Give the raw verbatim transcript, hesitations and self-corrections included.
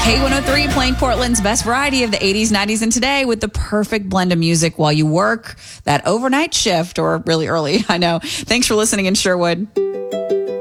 K one oh three playing Portland's best variety of the eighties, nineties, and today with the perfect blend of music while you work that overnight shift or really early. I know. Thanks for listening in Sherwood.